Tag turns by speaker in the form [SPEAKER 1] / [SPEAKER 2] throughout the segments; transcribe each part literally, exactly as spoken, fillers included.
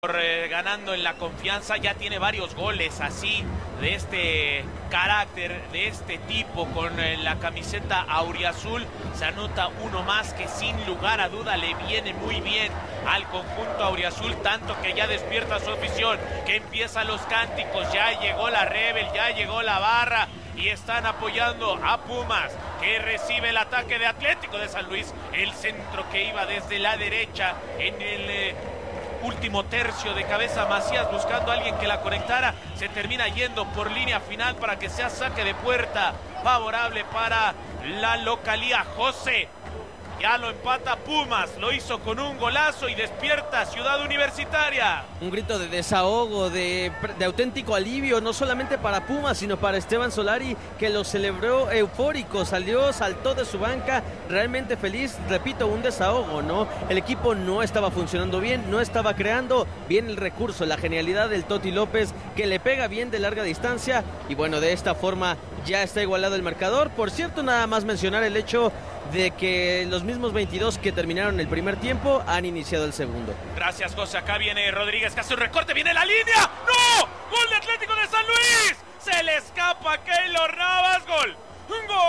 [SPEAKER 1] Eh, ganando en la confianza, ya tiene varios goles así, de este carácter, de este tipo, con eh, la camiseta auriazul. Se anota uno más que sin lugar a duda le viene muy bien al conjunto auriazul, tanto que ya despierta su afición, que empiezan los cánticos, ya llegó la Rebel, ya llegó la barra, y están apoyando a Pumas, que recibe el ataque de Atlético de San Luis, el centro que iba desde la derecha en el eh, último tercio de cabeza. Macías buscando a alguien que la conectara, se termina yendo por línea final para que sea saque de puerta favorable para la localía. José ya lo empata Pumas, lo hizo con un golazo y despierta Ciudad Universitaria.
[SPEAKER 2] Un grito de desahogo, de, de auténtico alivio, no solamente para Pumas, sino para Esteban Solari, que lo celebró eufórico, salió, saltó de su banca, realmente feliz. Repito, un desahogo, ¿no? El equipo no estaba funcionando bien, no estaba creando bien el recurso, la genialidad del Toti López, que le pega bien de larga distancia, y bueno, de esta forma ya está igualado el marcador. Por cierto, nada más mencionar el hecho de que los mismos veintidós que terminaron el primer tiempo han iniciado el segundo.
[SPEAKER 1] Gracias, José. Acá viene Rodríguez, que hace un recorte, viene la línea. ¡No! ¡Gol de Atlético de San Luis! Se le escapa a Keylor Navas. ¡Gol! ¡Un gol!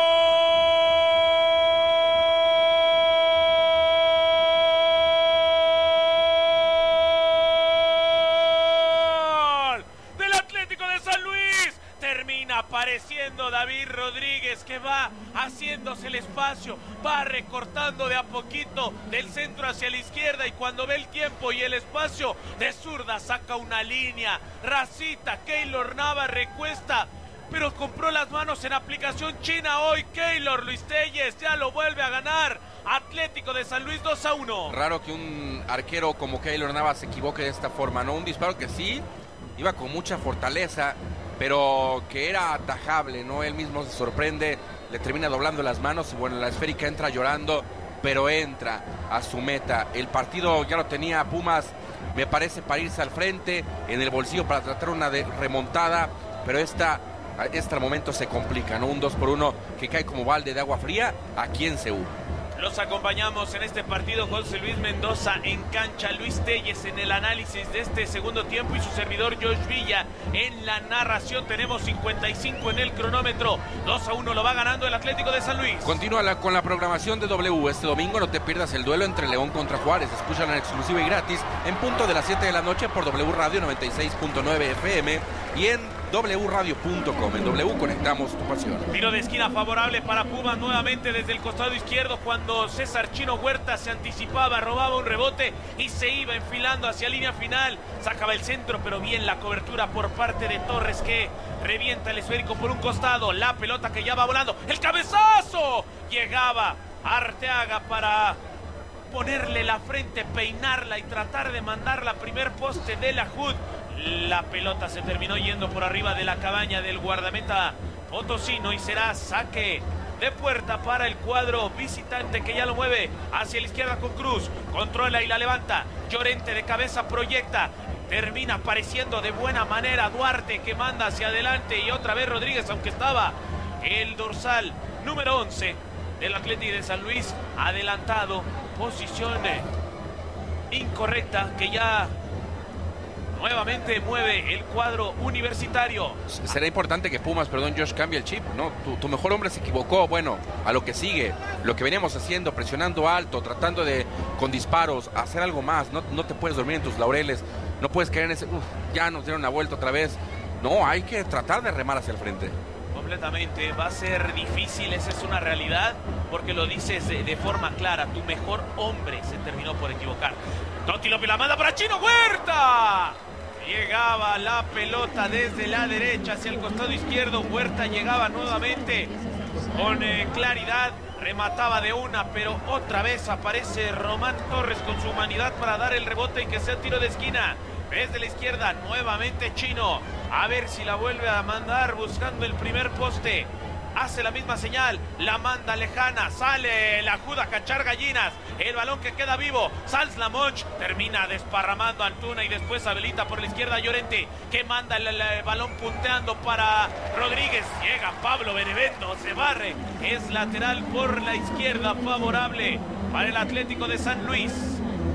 [SPEAKER 1] Del Atlético de San Luis. Termina apareciendo David Rodríguez, que va haciéndose el espacio, va recortando de a poquito del centro hacia la izquierda, y cuando ve el tiempo y el espacio, de zurda saca una línea, racita, Keylor Navas recuesta, pero compró las manos en aplicación china hoy. Keylor Luis Telles ya lo vuelve a ganar. Atlético de San Luis dos a uno.
[SPEAKER 3] Raro que un arquero como Keylor Navas se equivoque de esta forma, ¿no? Un disparo que sí, iba con mucha fortaleza, pero que era atajable, ¿no? Él mismo se sorprende, le termina doblando las manos y bueno, la esférica entra llorando, pero entra a su meta. El partido ya lo tenía Pumas, me parece, para irse al frente, en el bolsillo para tratar una de remontada, pero esta, este momento se complica, ¿no? Un dos por uno que cae como balde de agua fría aquí en C U.
[SPEAKER 1] Los acompañamos en este partido, José Luis Mendoza en cancha, Luis Telles en el análisis de este segundo tiempo y su servidor Josh Villa en la narración. Tenemos cincuenta y cinco en el cronómetro, dos a uno lo va ganando el Atlético de San Luis.
[SPEAKER 3] Continúa la, con la programación de W. Este domingo no te pierdas el duelo entre León contra Juárez. Escúchala en exclusiva y gratis en punto de las siete de la noche por W Radio noventa y seis punto nueve F M y en w radio punto com. En W conectamos tu pasión.
[SPEAKER 1] Tiro de esquina favorable para Pumas nuevamente desde el costado izquierdo, cuando César Chino Huerta se anticipaba, robaba un rebote y se iba enfilando hacia línea final. Sacaba el centro, pero bien la cobertura por parte de Torres, que revienta el esférico por un costado. La pelota que ya va volando. ¡El cabezazo! Llegaba Arteaga para ponerle la frente, peinarla y tratar de mandarla a primer poste de la J U D. La pelota se terminó yendo por arriba de la cabaña del guardameta potosino y será saque de puerta para el cuadro visitante, que ya lo mueve hacia la izquierda con Cruz. Controla y la levanta. Llorente de cabeza proyecta. Termina apareciendo de buena manera Duarte, que manda hacia adelante, y otra vez Rodríguez, aunque estaba el dorsal número once del Atlético de San Luis adelantado. Posición incorrecta que ya nuevamente mueve el cuadro universitario.
[SPEAKER 3] Será importante que Pumas, perdón, Josh, cambie el chip, ¿no? Tu, tu mejor hombre se equivocó, bueno, a lo que sigue, lo que veníamos haciendo, presionando alto, tratando de, con disparos, hacer algo más. No, no te puedes dormir en tus laureles, no puedes caer en ese, uf, ya nos dieron una vuelta otra vez. No, hay que tratar de remar hacia el frente.
[SPEAKER 1] Completamente, va a ser difícil, esa es una realidad, porque lo dices de, de forma clara, tu mejor hombre se terminó por equivocar. Toti López la manda para Chino Huerta. Llegaba la pelota desde la derecha hacia el costado izquierdo. Huerta llegaba nuevamente con eh, claridad. Remataba de una, pero otra vez aparece Román Torres con su humanidad para dar el rebote y que sea tiro de esquina. Desde la izquierda, nuevamente Chino. A ver si la vuelve a mandar buscando el primer poste. Hace la misma señal, la manda lejana, sale la Juda a cachar gallinas, el balón que queda vivo, Sanz Lamonch termina desparramando a Antuna y después habilita por la izquierda Llorente, que manda el, el, el balón punteando para Rodríguez. Llega Pablo Benevento, se barre, es lateral por la izquierda favorable para el Atlético de San Luis.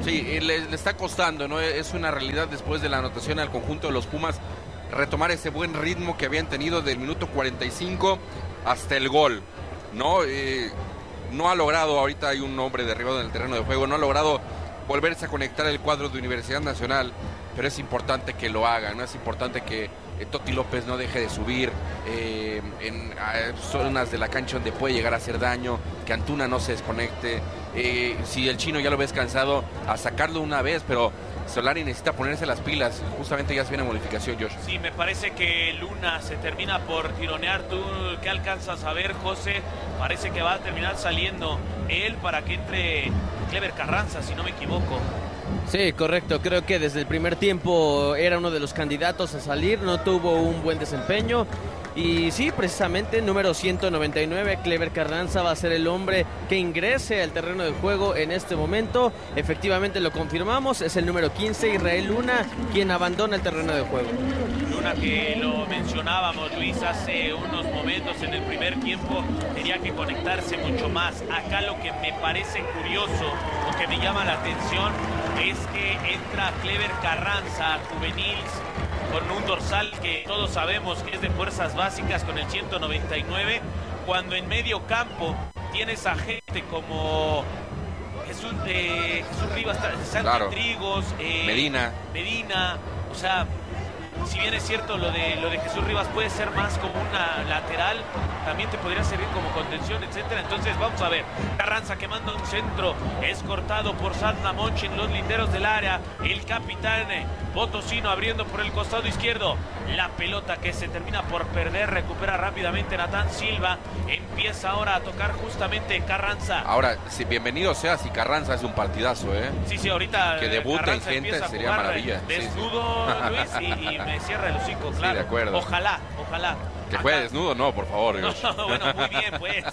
[SPEAKER 3] Sí, le, le está costando, ¿no? Es una realidad después de la anotación al conjunto de los Pumas retomar ese buen ritmo que habían tenido del minuto cuarenta y cinco hasta el gol, ¿no? Eh, no ha logrado, ahorita hay un hombre derribado en el terreno de juego, no ha logrado volverse a conectar el cuadro de Universidad Nacional, pero es importante que lo haga, ¿no? Es importante que eh, Toti López no deje de subir eh, en a zonas de la cancha donde puede llegar a hacer daño, que Antuna no se desconecte, eh, si el Chino ya lo ves cansado, a sacarlo una vez, pero Solari necesita ponerse las pilas, justamente ya se viene modificación, Josh.
[SPEAKER 1] Sí, me parece que Luna se termina por tironear. ¿Tú qué alcanzas a ver, José? Parece que va a terminar saliendo él para que entre Clever Carranza, si no me equivoco.
[SPEAKER 2] Sí, correcto. Creo que desde el primer tiempo era uno de los candidatos a salir, no tuvo un buen desempeño. Y sí, precisamente, número ciento noventa y nueve, Clever Carranza va a ser el hombre que ingrese al terreno de juego en este momento. Efectivamente lo confirmamos, es el número quince, Israel Luna, quien abandona el terreno de juego.
[SPEAKER 1] Luna, que lo mencionábamos, Luis, hace unos momentos en el primer tiempo, tenía que conectarse mucho más. Acá lo que me parece curioso, o que me llama la atención, es que entra Clever Carranza, juvenil, con un dorsal que todos sabemos que es de fuerzas básicas, con el ciento noventa y nueve, cuando en medio campo tienes a gente como Jesús, eh, Jesús Rivas, Santi
[SPEAKER 3] claro.
[SPEAKER 1] Trigos, eh,
[SPEAKER 3] Medina.
[SPEAKER 1] Medina, o sea, si bien es cierto lo de lo de Jesús Rivas puede ser más como una lateral, también te podría servir como contención, etcétera. Entonces vamos a ver, Carranza que manda un centro, es cortado por Sadna Monch en los linderos del área, el capitán potosino abriendo por el costado izquierdo, la pelota que se termina por perder, recupera rápidamente Natán Silva, empieza ahora a tocar justamente Carranza.
[SPEAKER 3] Ahora, si bienvenido sea si Carranza es un partidazo, ¿eh?
[SPEAKER 1] Sí, sí, ahorita
[SPEAKER 3] que debute
[SPEAKER 1] Carranza
[SPEAKER 3] en gente sería
[SPEAKER 1] jugar
[SPEAKER 3] maravilla.
[SPEAKER 1] desnudo, sí, sí. Luis, y, y me cierra el hocico, claro.
[SPEAKER 3] Sí, de acuerdo.
[SPEAKER 1] Ojalá, ojalá.
[SPEAKER 3] Que
[SPEAKER 1] Acá...
[SPEAKER 3] juegue desnudo, no, por favor.
[SPEAKER 1] No, bueno, muy bien, pues.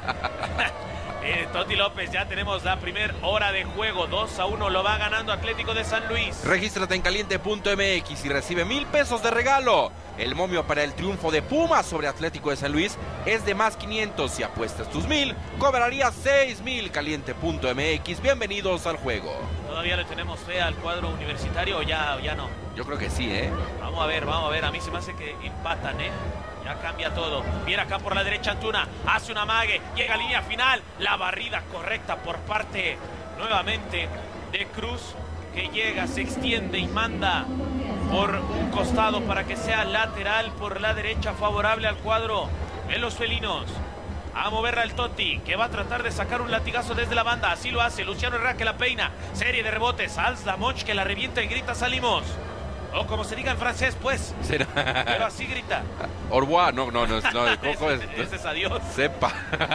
[SPEAKER 1] eh, Toti López, ya tenemos la primera hora de juego. dos a uno lo va ganando Atlético de San Luis.
[SPEAKER 3] Regístrate en caliente punto m x y recibe mil pesos de regalo. El momio para el triunfo de Pumas sobre Atlético de San Luis es de más quinientos. Si apuestas tus mil, cobrarías seis mil. caliente punto m x. Bienvenidos al juego.
[SPEAKER 1] ¿Todavía le tenemos fe al cuadro universitario o ya, o ya no?
[SPEAKER 3] Yo creo que sí, ¿eh?
[SPEAKER 1] Vamos a ver, vamos a ver. A mí se me hace que empatan, ¿eh? Ya cambia todo. Viene acá por la derecha Antuna. Hace una amague. Llega a línea final. La barrida correcta por parte nuevamente de Cruz. Que llega, se extiende y manda por un costado para que sea lateral por la derecha, favorable al cuadro de los felinos. A moverla el Toti, que va a tratar de sacar un latigazo desde la banda. Así lo hace Luciano Herrera, que la peina. Serie de rebotes. Alza Monch, que la revienta y grita salimos. O como se diga en francés, pues. ¿Será? Pero así grita.
[SPEAKER 3] Au revoir, no, no, no, no, de coco es.
[SPEAKER 1] Ese es adiós.
[SPEAKER 3] Sepa.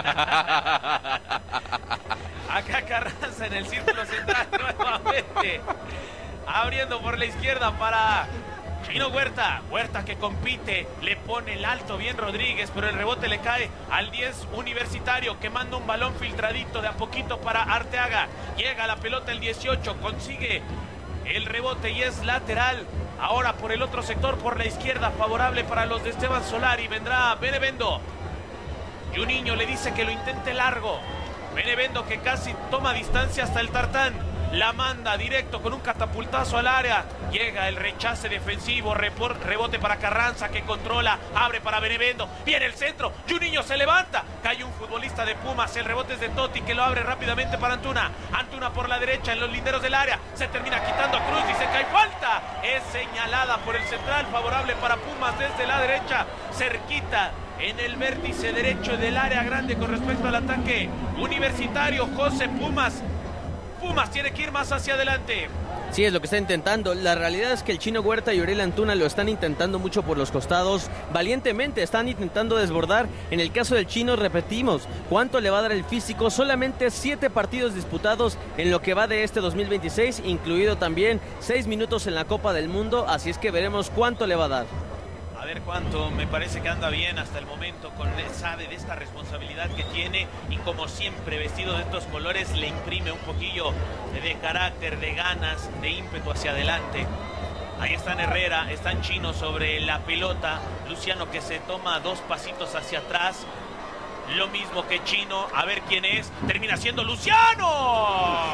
[SPEAKER 1] Acá Carranza en el círculo central nuevamente. Abriendo por la izquierda para Chino Huerta. Huerta que compite, le pone el alto bien Rodríguez, pero el rebote le cae al diez universitario, que manda un balón filtradito de a poquito para Arteaga. Llega la pelota el dieciocho, consigue el rebote y es lateral. Ahora por el otro sector, por la izquierda, favorable para los de Esteban Solari. Vendrá Benevendo. Juninho le dice que lo intente largo. Benevendo que casi toma distancia hasta el tartán. La manda directo con un catapultazo al área. Llega el rechace defensivo. Report, rebote para Carranza, que controla. Abre para Benevendo. Viene el centro. Juninho se levanta. Cae un futbolista de Pumas. El rebote es de Toti, que lo abre rápidamente para Antuna. Antuna por la derecha en los linderos del área. Se termina quitando a Cruz y se cae. Falta. Es señalada por el central. Favorable para Pumas desde la derecha. Cerquita en el vértice derecho del área grande con respecto al ataque universitario. José, Pumas. Pumas tiene que ir más hacia adelante.
[SPEAKER 2] Sí, es lo que está intentando. La realidad es que el Chino Huerta y Uriel Antuna lo están intentando mucho por los costados. Valientemente están intentando desbordar. En el caso del Chino, repetimos, ¿cuánto le va a dar el físico? Solamente siete partidos disputados en lo que va de este dos mil veintiséis, incluido también seis minutos en la Copa del Mundo. Así es que veremos cuánto le va a dar.
[SPEAKER 1] A ver cuánto, me parece que anda bien hasta el momento, con sabe de esta responsabilidad que tiene, y como siempre vestido de estos colores le imprime un poquillo de carácter, de ganas, de ímpetu hacia adelante. Ahí están Herrera, están Chino sobre la pelota, Luciano que se toma dos pasitos hacia atrás, lo mismo que Chino, a ver quién es, termina siendo Luciano.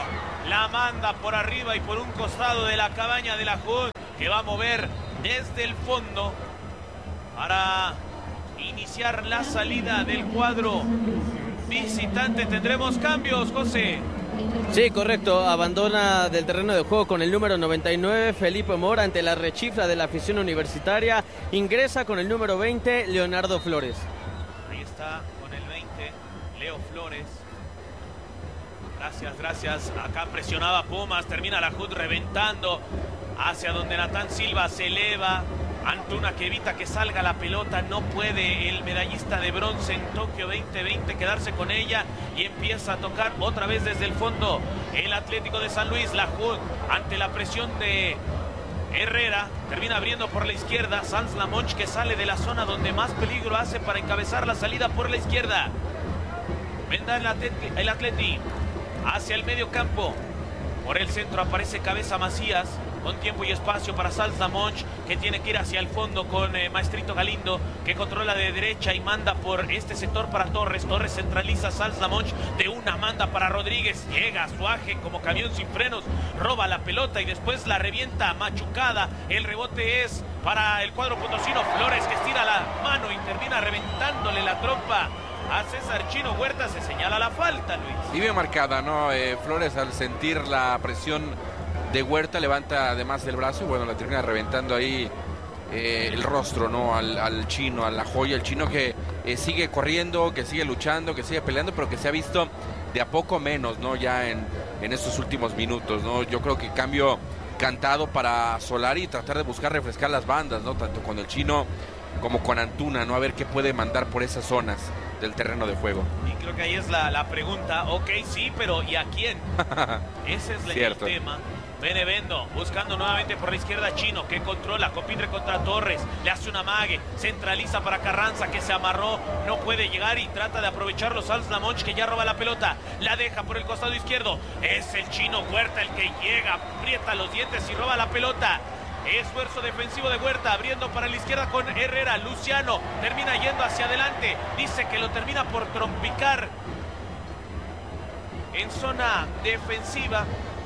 [SPEAKER 1] la manda por arriba y por un costado de la cabaña de la Hood, que va a mover desde el fondo para iniciar la salida del cuadro visitante. Tendremos cambios, José.
[SPEAKER 2] Sí, correcto. Abandona del terreno de juego con el número noventa y nueve, Felipe Mora, ante la rechifla de la afición universitaria. Ingresa con el número veinte, Leonardo Flores.
[SPEAKER 1] Ahí está con el veinte, Leo Flores. Gracias, gracias. Acá presionaba Pumas, termina la Hood reventando hacia donde Natán Silva se eleva. Antuna que evita que salga la pelota, no puede el medallista de bronce en Tokio veinte veinte quedarse con ella y empieza a tocar otra vez desde el fondo el Atlético de San Luis. La Hood ante la presión de Herrera termina abriendo por la izquierda. Sanz Lamonch, que sale de la zona donde más peligro hace para encabezar la salida por la izquierda. Venda el Atleti, el Atleti hacia el medio campo. Por el centro aparece Cabeza Macías, con tiempo y espacio para Sanz Lamonch, que tiene que ir hacia el fondo con eh, Maestrito Galindo, que controla de derecha y manda por este sector para Torres. Torres centraliza, Sanz Lamonch de una manda para Rodríguez. Llega Suaje como camión sin frenos, roba la pelota y después la revienta machucada. El rebote es para el cuadro potosino. Flores, que estira la mano y termina reventándole la trompa a César Chino Huerta. Se señala la falta, Luis.
[SPEAKER 3] Y bien marcada, ¿no? Eh, Flores, al sentir la presión de Huerta, levanta además el brazo y bueno, la termina reventando ahí eh, el rostro, ¿no? Al, al chino, a la joya, el chino que eh, sigue corriendo, que sigue luchando, que sigue peleando, pero que se ha visto de a poco menos, ¿no? Ya en, en estos últimos minutos, ¿no? Yo creo que cambio cantado para Solari y tratar de buscar refrescar las bandas, ¿no? Tanto con el chino como con Antuna, ¿no? A ver qué puede mandar por esas zonas del terreno de juego.
[SPEAKER 1] Y creo que ahí es la, la pregunta. Ok, sí, pero ¿y a quién? Ese es el tema. Benevendo buscando nuevamente por la izquierda, Chino, que controla, compite contra Torres, le hace una amague, centraliza para Carranza, que se amarró, no puede llegar y trata de aprovecharlo Sanz Lamonch, que ya roba la pelota, la deja por el costado izquierdo. Es el Chino Huerta el que llega, aprieta los dientes y roba la pelota. Esfuerzo defensivo de Huerta, abriendo para la izquierda con Herrera. Luciano termina yendo hacia adelante, dice que lo termina por trompicar en zona defensiva.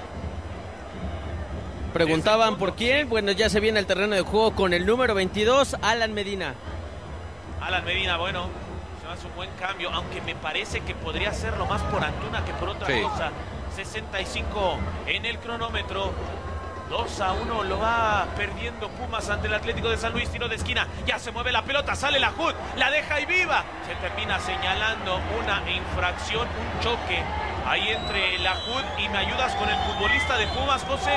[SPEAKER 2] Preguntaban por quién. Bueno, ya se viene el terreno de juego con el número veintidós, Alan Medina.
[SPEAKER 1] Alan Medina, bueno, se hace un buen cambio, aunque me parece que podría hacerlo más por Antuna que por otra sí. cosa. sesenta y cinco en el cronómetro. dos a uno lo va perdiendo Pumas ante el Atlético de San Luis. Tiro de esquina, ya se mueve la pelota, sale la Hood, la deja y viva. Se termina señalando una infracción, un choque ahí entre la Hood y me ayudas con el futbolista de Pumas, José.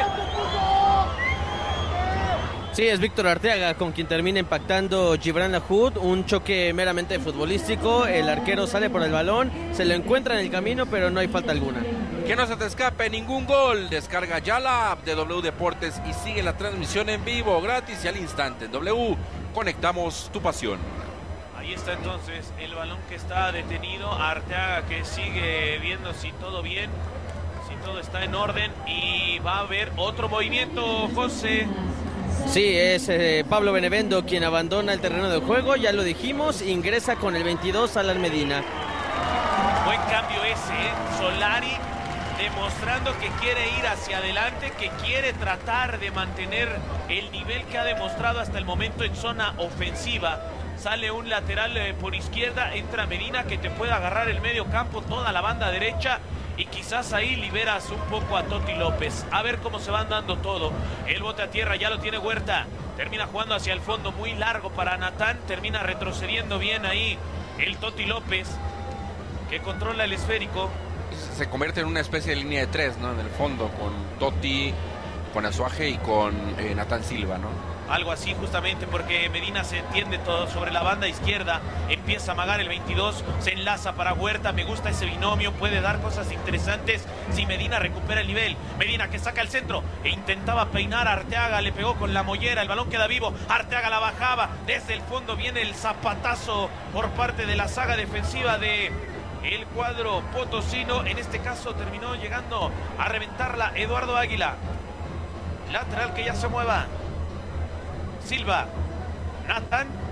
[SPEAKER 2] Sí, es Víctor Arteaga con quien termina impactando Gibran Lahoud, un choque meramente futbolístico. El arquero sale por el balón, se lo encuentra en el camino, pero no hay falta alguna.
[SPEAKER 3] Que no se te escape ningún gol. Descarga ya la app de W Deportes y sigue la transmisión en vivo, gratis y al instante. En W, conectamos tu pasión.
[SPEAKER 1] Ahí está entonces el balón que está detenido. Arteaga que sigue viendo si todo bien, si todo está en orden. Y va a haber otro movimiento, José.
[SPEAKER 2] Sí, es eh, Pablo Benevendo quien abandona el terreno de juego, ya lo dijimos, ingresa con el veintidós Alan Medina.
[SPEAKER 1] Buen cambio ese, ¿eh? Solari demostrando que quiere ir hacia adelante, que quiere tratar de mantener el nivel que ha demostrado hasta el momento en zona ofensiva. Sale un lateral eh, por izquierda, entra Medina que te puede agarrar el medio campo, toda la banda derecha. Y quizás ahí liberas un poco a Toti López. A ver cómo se van dando todo. El bote a tierra ya lo tiene Huerta. Termina jugando hacia el fondo, muy largo para Natán. Termina retrocediendo bien ahí el Toti López, que controla el esférico.
[SPEAKER 3] Se convierte en una especie de línea de tres, ¿no? En el fondo, con Toti, con Azuaje y con eh, Natán Silva, ¿no?
[SPEAKER 1] Algo así justamente, porque Medina se entiende todo sobre la banda izquierda, empieza a amagar el veintidós, se enlaza para Huerta, me gusta ese binomio, puede dar cosas interesantes si Medina recupera el nivel. Medina que saca el centro e intentaba peinar a Arteaga, le pegó con la mollera, el balón queda vivo, Arteaga la bajaba, desde el fondo viene el zapatazo por parte de la saga defensiva de el cuadro potosino. En este caso terminó llegando a reventarla Eduardo Águila. Lateral que ya se mueva Silva, Natán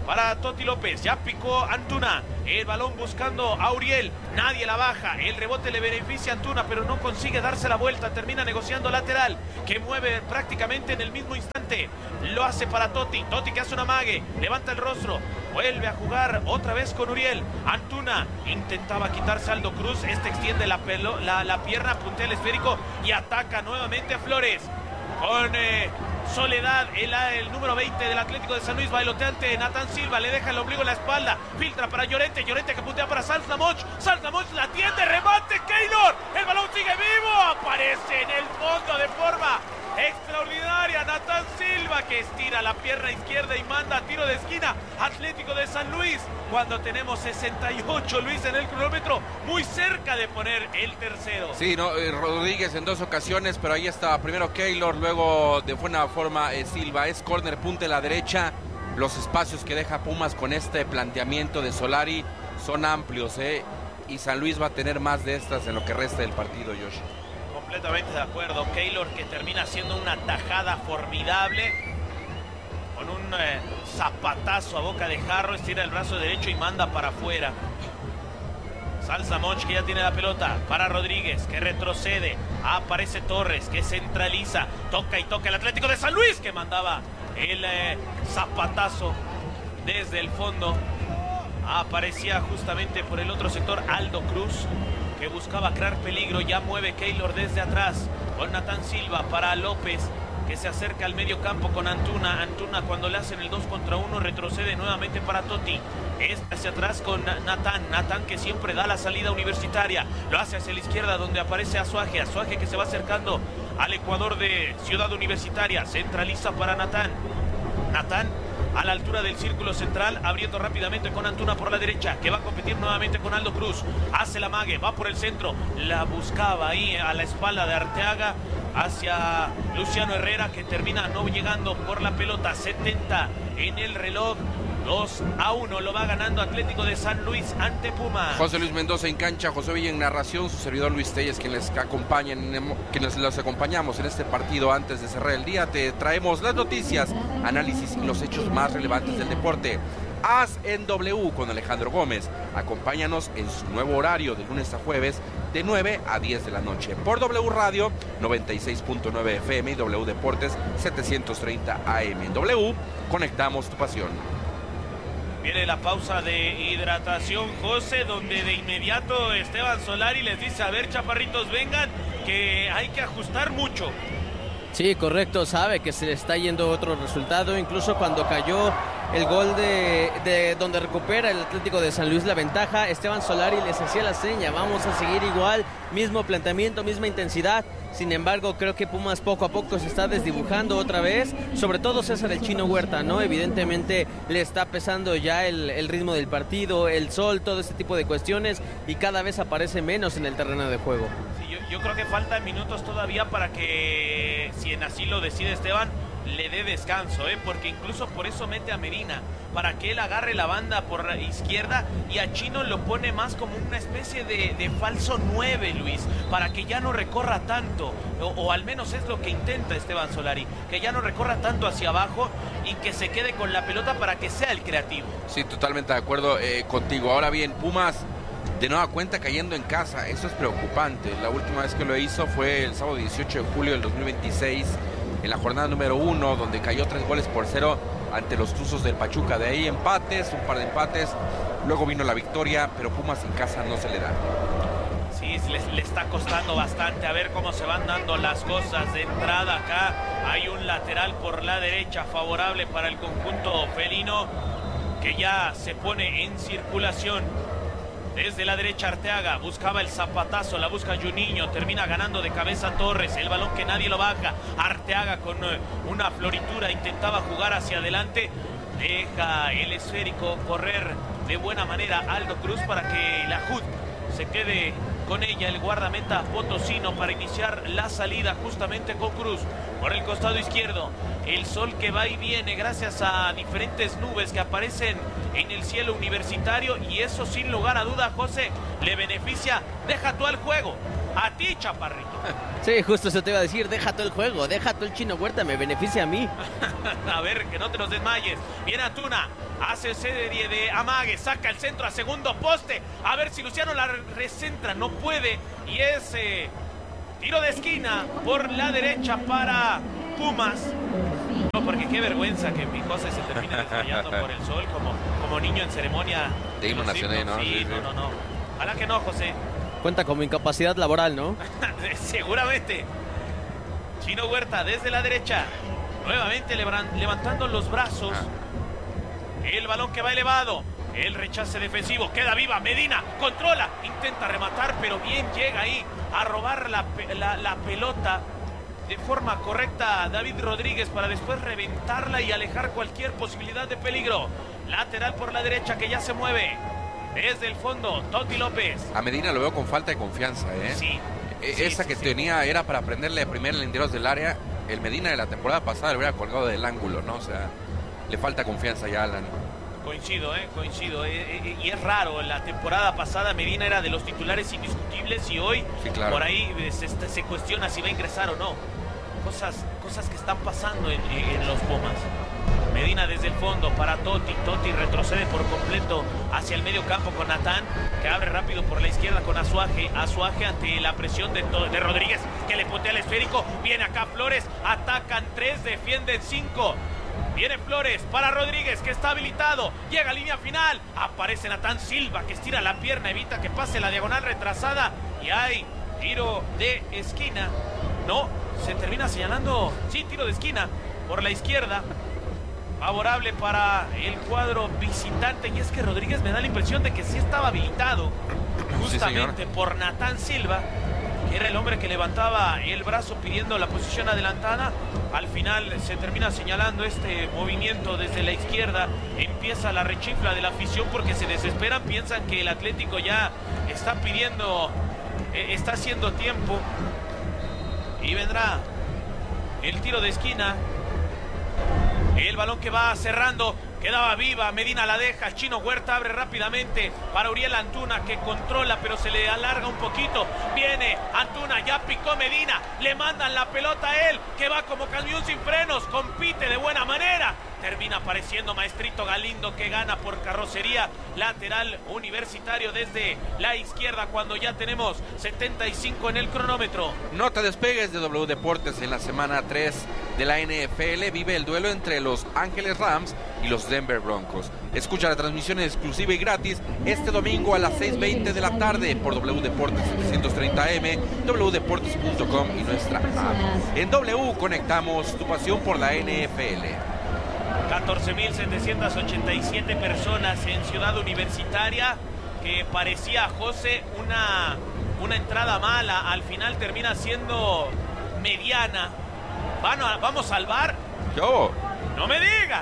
[SPEAKER 1] para Toti López, ya picó Antuna, el balón buscando a Uriel, nadie la baja, el rebote le beneficia a Antuna, pero no consigue darse la vuelta, termina negociando lateral, que mueve prácticamente en el mismo instante, lo hace para Toti, Toti que hace una amague, levanta el rostro, vuelve a jugar otra vez con Uriel, Antuna intentaba quitarse a Aldo Cruz, este extiende la, pelo, la, la pierna, puntea el esférico y ataca nuevamente a Flores, con... Eh, Soledad, el, el número veinte del Atlético de San Luis, bailoteante Natán Silva, le deja el ombligo en la espalda, filtra para Llorente, Llorente que puntea para Salzamoch, Salzamoch la tiende, remate, Keylor, el balón sigue vivo, aparece en el fondo de forma extraordinaria Natán Silva que estira la pierna izquierda y manda tiro de esquina, Atlético de San Luis, cuando tenemos sesenta y ocho, Luis, en el cronómetro, muy cerca de poner el tercero.
[SPEAKER 3] Sí, no, eh, Rodríguez en dos ocasiones, pero ahí está primero Keylor, luego de buena forma eh, Silva, es córner, punta a la derecha, los espacios que deja Pumas con este planteamiento de Solari son amplios, eh, y San Luis va a tener más de estas en lo que resta del partido, Josh.
[SPEAKER 1] Completamente de acuerdo, Keylor que termina haciendo una tajada formidable, con un eh, zapatazo a boca de jarro, estira el brazo derecho y manda para afuera. Salzamoch que ya tiene la pelota para Rodríguez, que retrocede, aparece Torres, que centraliza, toca y toca el Atlético de San Luis, que mandaba el eh, zapatazo desde el fondo. Aparecía justamente por el otro sector Aldo Cruz, que buscaba crear peligro, ya mueve Keylor desde atrás, con Natán Silva para López, que se acerca al medio campo con Antuna, Antuna cuando le hacen el dos contra uno retrocede nuevamente para Toti, es hacia atrás con Natán, Natán que siempre da la salida universitaria, lo hace hacia la izquierda donde aparece Azuaje, Azuaje que se va acercando al Ecuador de Ciudad Universitaria, centraliza para Natán, Natán a la altura del círculo central, abriendo rápidamente con Antuna por la derecha, que va a competir nuevamente con Aldo Cruz, hace la mague, va por el centro, la buscaba ahí a la espalda de Arteaga, hacia Luciano Herrera, que termina no llegando por la pelota, setenta en el reloj, dos a uno, lo va ganando Atlético de San Luis ante Pumas.
[SPEAKER 3] José Luis Mendoza en cancha, José Villa en narración, su servidor Luis Telles, quien les acompaña, quienes los acompañamos en este partido. Antes de cerrar el día, te traemos las noticias, análisis y los hechos más relevantes del deporte. Haz en W con Alejandro Gómez. Acompáñanos en su nuevo horario de lunes a jueves de nueve a diez de la noche por W Radio noventa y seis punto nueve F M y W Deportes setecientos treinta A M. W, conectamos tu pasión.
[SPEAKER 1] Viene la pausa de hidratación, José, donde de inmediato Esteban Solari les dice, a ver, chaparritos, vengan, que hay que ajustar mucho.
[SPEAKER 2] Sí, correcto, sabe que se le está yendo otro resultado, incluso cuando cayó el gol de, de donde recupera el Atlético de San Luis la ventaja, Esteban Solari les hacía la seña, vamos a seguir igual, mismo planteamiento, misma intensidad. Sin embargo, creo que Pumas poco a poco se está desdibujando otra vez, sobre todo César el Chino Huerta, ¿no? Evidentemente le está pesando ya el, el ritmo del partido, el sol, todo este tipo de cuestiones, y cada vez aparece menos en el terreno de juego.
[SPEAKER 1] Sí, yo, yo creo que faltan minutos todavía para que, si en así lo decide Esteban, le dé descanso, ¿eh? Porque incluso por eso mete a Medina, para que él agarre la banda por la izquierda, y a Chino lo pone más como una especie de, de falso nueve, Luis, para que ya no recorra tanto, o, o al menos es lo que intenta Esteban Solari, que ya no recorra tanto hacia abajo y que se quede con la pelota para que sea el creativo.
[SPEAKER 3] Sí, totalmente de acuerdo eh, contigo. Ahora bien, Pumas de nueva cuenta cayendo en casa, eso es preocupante. La última vez que lo hizo fue el sábado dieciocho de julio del dos mil veintiséis, en la jornada número uno, donde cayó tres goles por cero ante los Tuzos del Pachuca. De ahí empates, un par de empates, luego vino la victoria, pero Pumas en casa no se le da.
[SPEAKER 1] Sí, le, le está costando bastante, a ver cómo se van dando las cosas. De entrada acá hay un lateral por la derecha favorable para el conjunto felino, que ya se pone en circulación. Desde la derecha Arteaga, buscaba el zapatazo, la busca Juninho, termina ganando de cabeza Torres, el balón que nadie lo baja. Arteaga con una floritura intentaba jugar hacia adelante, deja el esférico correr de buena manera Aldo Cruz para que la J U D se quede con ella, el guardameta potosino, para iniciar la salida justamente con Cruz por el costado izquierdo. El sol que va y viene gracias a diferentes nubes que aparecen en el cielo universitario, y eso sin lugar a duda, José, le beneficia, deja tú al juego, A ti, chaparrito.
[SPEAKER 2] Sí, justo eso te iba a decir. Deja todo el juego, deja todo el Chino Huerta, me beneficia a mí.
[SPEAKER 1] A ver, que no te nos desmayes. Viene Antuna, hace serie de amague, saca el centro a segundo poste. A ver si Luciano la recentra, no puede. Y es eh, tiro de esquina por la derecha para Pumas. No, porque qué vergüenza que mi José se termine desmayando por el sol como, como niño en ceremonia.
[SPEAKER 3] De himno nacional, ¿no?
[SPEAKER 1] Sí,
[SPEAKER 3] Sí, sí.
[SPEAKER 1] no, no, no. Ojalá que no, José.
[SPEAKER 2] Cuenta como incapacidad laboral, ¿no?
[SPEAKER 1] Seguramente. Chino Huerta desde la derecha. Nuevamente levantando los brazos. El balón que va elevado. El rechace defensivo. Queda viva. Medina controla. Intenta rematar, pero bien llega ahí a robar la, la, la pelota de forma correcta David Rodríguez para después reventarla y alejar cualquier posibilidad de peligro. Lateral por la derecha que ya se mueve. Desde el fondo, Toti López.
[SPEAKER 3] A Medina lo veo con falta de confianza, ¿eh?
[SPEAKER 1] Sí.
[SPEAKER 3] E-
[SPEAKER 1] sí
[SPEAKER 3] Esa
[SPEAKER 1] sí,
[SPEAKER 3] que
[SPEAKER 1] sí.
[SPEAKER 3] tenía era para prenderle primero en linderos del área. El Medina de la temporada pasada le hubiera colgado del ángulo, ¿no? O sea, le falta confianza ya a Alan.
[SPEAKER 1] Coincido, eh, coincido. Eh, eh, y es raro, la temporada pasada Medina era de los titulares indiscutibles y hoy
[SPEAKER 3] Sí, claro.
[SPEAKER 1] por ahí eh, se, se cuestiona si va a ingresar o no. Cosas, cosas que están pasando en, en los Pumas. Medina desde el fondo para Toti. Toti retrocede por completo hacia el medio campo con Natán, que abre rápido por la izquierda con Azuaje. Azuaje ante la presión de, de Rodríguez, que le putea el esférico. Viene acá Flores, atacan tres, defienden cinco. Viene Flores para Rodríguez, que está habilitado. Llega a línea final. Aparece Natán Silva, que estira la pierna, evita que pase la diagonal retrasada. Y hay tiro de esquina. No, se termina señalando. Sí, tiro de esquina por la izquierda. Favorable para el cuadro visitante. Y es que Rodríguez me da la impresión de que sí estaba habilitado. Justamente
[SPEAKER 3] sí,
[SPEAKER 1] por Natán Silva, que era el hombre que levantaba el brazo pidiendo la posición adelantada. Al final se termina señalando este movimiento desde la izquierda. Empieza la rechifla de la afición porque se desesperan. Piensan que el Atlético ya está pidiendo, eh, está haciendo tiempo. Y vendrá el tiro de esquina. El balón que va cerrando, quedaba viva, Medina la deja, Chino Huerta abre rápidamente para Uriel Antuna, que controla pero se le alarga un poquito. Viene Antuna, ya picó Medina, le mandan la pelota a él, que va como camión sin frenos, compite de buena manera. Termina apareciendo Maestrito Galindo, que gana por carrocería. Lateral Universitario desde la izquierda cuando ya tenemos setenta y cinco en el cronómetro.
[SPEAKER 3] No te despegues de W Deportes. En la semana tres de la N F L vive el duelo entre los Ángeles Rams y los Denver Broncos. Escucha la transmisión exclusiva y gratis este domingo a las seis veinte de la tarde por W Deportes setecientos treinta M, w deportes punto com y nuestra app. En W conectamos tu pasión por la N F L.
[SPEAKER 1] catorce mil setecientas ochenta y siete personas en Ciudad Universitaria, que parecía, José, una, una entrada mala. Al final termina siendo mediana. ¿Van a, ¿Vamos al bar?
[SPEAKER 3] Yo.
[SPEAKER 1] ¡No me digas!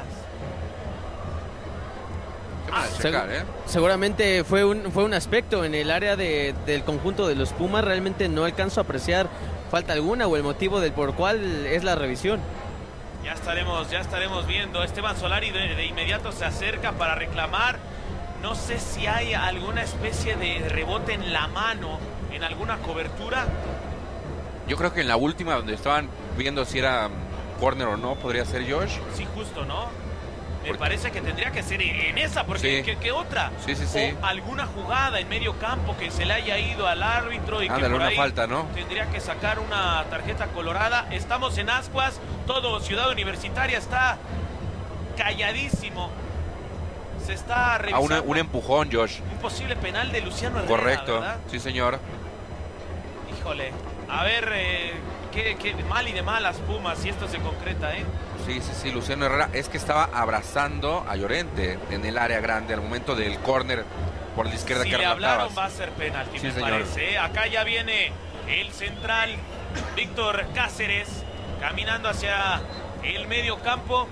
[SPEAKER 3] ¿Qué van a checar, eh?
[SPEAKER 2] Seguramente fue un, fue un aspecto en el área de, del conjunto de los Pumas. Realmente no alcanzo a apreciar falta alguna o el motivo del por cual es la revisión.
[SPEAKER 1] Ya estaremos, ya estaremos viendo. Esteban Solari de, de inmediato se acerca para reclamar. No sé si hay alguna especie de rebote en la mano, en alguna cobertura.
[SPEAKER 3] Yo creo que en la última, donde estaban viendo si era corner o no, podría ser Josh.
[SPEAKER 1] Sí, justo, ¿no? Me
[SPEAKER 3] Porque...
[SPEAKER 1] parece que tendría que ser en esa, porque
[SPEAKER 3] Sí.
[SPEAKER 1] ¿qué, qué otra?
[SPEAKER 3] Sí, sí, sí.
[SPEAKER 1] O alguna jugada en medio campo que se le haya ido al árbitro y
[SPEAKER 3] Ándale,
[SPEAKER 1] que por
[SPEAKER 3] una
[SPEAKER 1] ahí
[SPEAKER 3] falta, ¿no?
[SPEAKER 1] tendría que sacar una tarjeta colorada. Estamos en Ascuas, todo Ciudad Universitaria está calladísimo. Se está
[SPEAKER 3] A
[SPEAKER 1] revisando
[SPEAKER 3] una, un empujón, Josh.
[SPEAKER 1] un posible penal de Luciano Herrera,
[SPEAKER 3] Correcto.
[SPEAKER 1] ¿verdad?
[SPEAKER 3] Sí, señor.
[SPEAKER 1] Híjole, a ver, eh, qué, qué mal y de malas Pumas si esto se concreta, ¿eh?
[SPEAKER 3] Sí, sí, sí, Luciano Herrera. Es que estaba abrazando a Llorente en el área grande al momento del córner por la izquierda
[SPEAKER 1] Si
[SPEAKER 3] que
[SPEAKER 1] le hablaron
[SPEAKER 3] relatabas.
[SPEAKER 1] va a ser penalti,
[SPEAKER 3] Sí,
[SPEAKER 1] me
[SPEAKER 3] señor.
[SPEAKER 1] parece, ¿eh? Acá ya viene el central Víctor Cáceres caminando hacia el medio campo.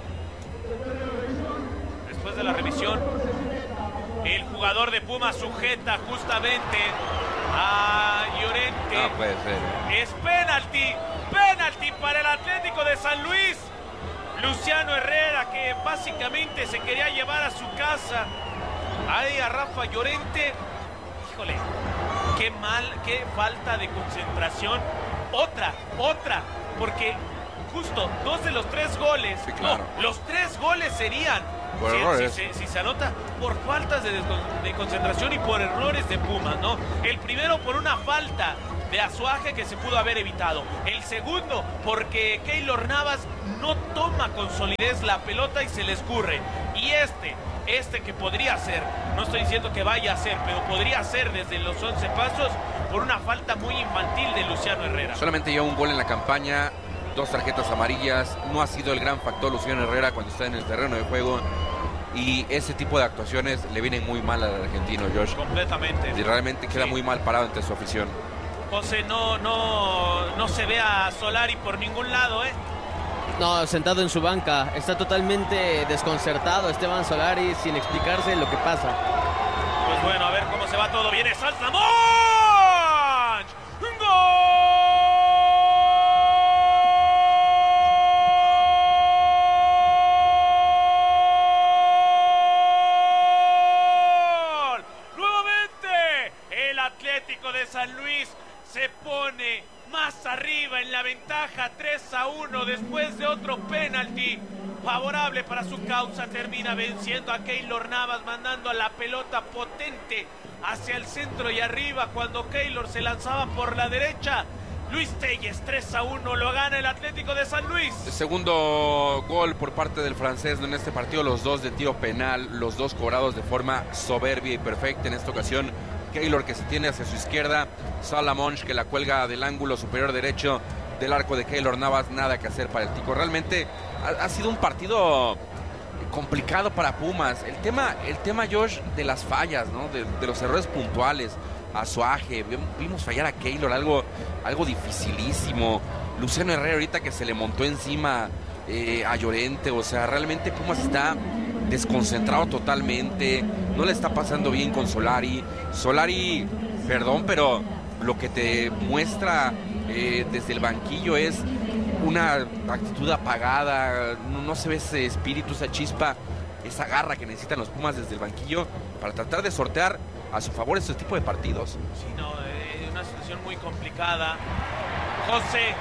[SPEAKER 1] Después de la revisión, el jugador de Pumas sujeta justamente a Llorente.
[SPEAKER 3] No puede ser.
[SPEAKER 1] Es penalti, penalti para el Atlético de San Luis. Luciano Herrera, que básicamente se quería llevar a su casa ahí a Rafa Llorente. Híjole, qué mal, qué falta de concentración. Otra, otra, porque justo dos de los tres goles,
[SPEAKER 3] sí, claro.
[SPEAKER 1] no, los tres goles serían,
[SPEAKER 3] por
[SPEAKER 1] si,
[SPEAKER 3] errores.
[SPEAKER 1] Si, si, si se anota, por faltas de, de concentración y por errores de Pumas, ¿no? El primero por una falta de Azuaje que se pudo haber evitado. El segundo porque Keylor Navas no toma con solidez la pelota y se le escurre. Y este, este que podría ser, no estoy diciendo que vaya a ser, pero podría ser desde los once pasos por una falta muy infantil de Luciano Herrera.
[SPEAKER 3] Solamente lleva un gol en la campaña, dos tarjetas amarillas, no ha sido el gran factor Luciano Herrera cuando está en el terreno de juego. Y ese tipo de actuaciones le vienen muy mal al argentino, Josh.
[SPEAKER 1] Completamente.
[SPEAKER 3] Y realmente queda
[SPEAKER 1] sí.
[SPEAKER 3] muy mal parado ante su afición.
[SPEAKER 1] José, no, no, no se ve a Solari por ningún lado, ¿eh?
[SPEAKER 2] No, sentado en su banca. Está totalmente desconcertado Esteban Solari sin explicarse lo que pasa.
[SPEAKER 1] Pues bueno, a ver cómo se va todo. Viene Salzamón. ¡Gol! Atlético de San Luis se pone más arriba en la ventaja tres a uno después de otro penalti favorable para su causa. Termina venciendo a Keylor Navas, mandando a la pelota potente hacia el centro y arriba cuando Keylor se lanzaba por la derecha. Luis Telles, tres a uno, lo gana el Atlético de San Luis.
[SPEAKER 3] El segundo gol por parte del francés en este partido, los dos de tiro penal, los dos cobrados de forma soberbia y perfecta. En esta ocasión Keylor que se tiene hacia su izquierda, Salamonch que la cuelga del ángulo superior derecho del arco de Keylor Navas, nada que hacer para el Tico. Realmente ha, ha sido un partido complicado para Pumas. El tema, el tema Josh, de las fallas, ¿no? De, de los errores puntuales. Azuaje, vimos fallar a Keylor, algo, algo dificilísimo. Luciano Herrera ahorita que se le montó encima eh, a Llorente, o sea, realmente Pumas está desconcentrado totalmente, no le está pasando bien con Solari. Solari, perdón, pero lo que te muestra eh, desde el banquillo es una actitud apagada, no, no se ve ese espíritu, esa chispa, esa garra que necesitan los Pumas desde el banquillo para tratar de sortear a su favor este tipo de partidos.
[SPEAKER 1] Sí, no, es eh, una situación muy complicada. José,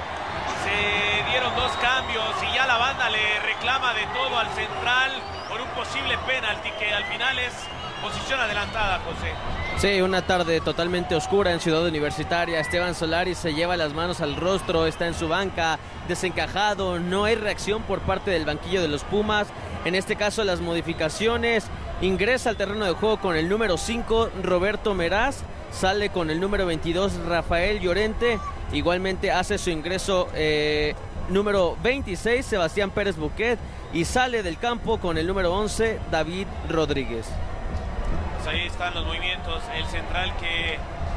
[SPEAKER 1] se dieron dos cambios y ya la banda le reclama de todo al central por un posible penalti que al final es posición adelantada, José.
[SPEAKER 2] Sí, una tarde totalmente oscura en Ciudad Universitaria. Esteban Solari se lleva las manos al rostro, está en su banca, desencajado, no hay reacción por parte del banquillo de los Pumas. En este caso las modificaciones, ingresa al terreno de juego con el número cinco Roberto Meraz, sale con el número veintidós Rafael Llorente, igualmente hace su ingreso eh, número veintiséis Sebastián Pérez Buquet y sale del campo con el número once David Rodríguez.
[SPEAKER 1] Pues ahí están los movimientos, el central que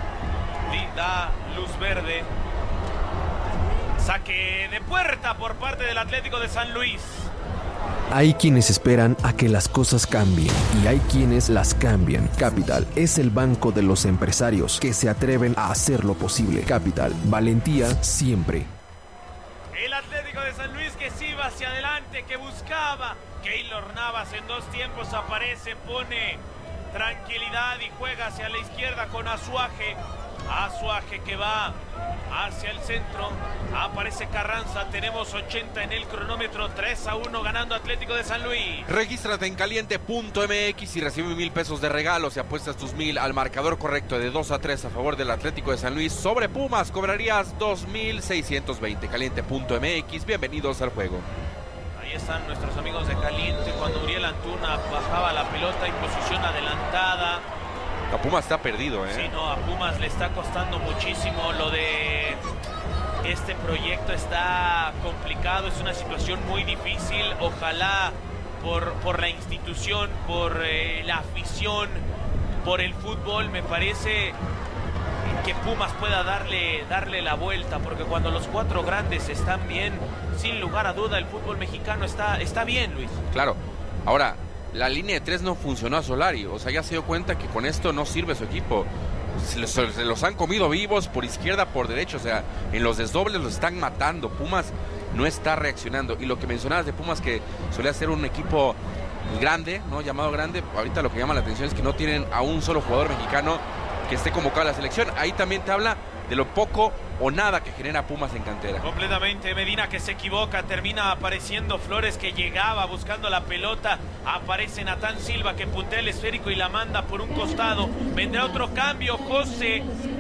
[SPEAKER 1] da luz verde. Saque de puerta por parte del Atlético de San Luis.
[SPEAKER 4] Hay quienes esperan a que las cosas cambien y hay quienes las cambian. Capital es el banco de los empresarios que se atreven a hacer lo posible. Capital, valentía siempre.
[SPEAKER 1] El Atlético de San Luis que sí va hacia adelante, que buscaba. Keylor Navas en dos tiempos aparece, pone tranquilidad y juega hacia la izquierda con Azuaje. Azuaje que va hacia el centro, aparece Carranza, tenemos ochenta en el cronómetro, tres a uno ganando Atlético de San Luis.
[SPEAKER 3] Regístrate en caliente punto m x y recibe mil pesos de regalo si apuestas tus mil al marcador correcto de dos a tres a favor del Atlético de San Luis. Sobre Pumas cobrarías dos mil seiscientos veinte. caliente punto m x, bienvenidos al juego.
[SPEAKER 1] Ahí están nuestros amigos de Caliente cuando Uriel Antuna bajaba la pelota en posición adelantada.
[SPEAKER 3] A Pumas está perdido, ¿eh?
[SPEAKER 1] Sí, no, a Pumas le está costando muchísimo. Lo de este proyecto está complicado, es una situación muy difícil. Ojalá por, por la institución, por eh, la afición, por el fútbol, me parece que Pumas pueda darle, darle la vuelta, porque cuando los cuatro grandes están bien, sin lugar a duda, el fútbol mexicano está, está bien, Luis.
[SPEAKER 3] Claro, ahora la línea de tres no funcionó a Solari, o sea, ya se dio cuenta que con esto no sirve su equipo. Se los, se los han comido vivos por izquierda, por derecha, o sea, en los desdobles los están matando. Pumas no está reaccionando. Y lo que mencionabas de Pumas, que solía ser un equipo grande, ¿no? Llamado grande, ahorita lo que llama la atención es que no tienen a un solo jugador mexicano que esté convocado a la selección. Ahí también te habla de lo poco o nada que genera Pumas en cantera.
[SPEAKER 1] Completamente. Medina que se equivoca, termina apareciendo Flores que llegaba buscando la pelota, aparece Natán Silva que puntea el esférico y la manda por un costado. Vendrá otro cambio, José,